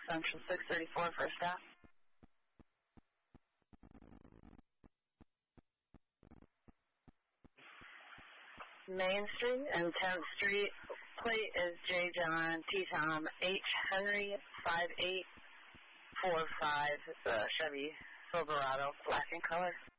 Central 634 for a stop. Main Street and 10th Street. Plate is J. John T. Tom H. Henry 5845. It's a Chevy Silverado, black in color.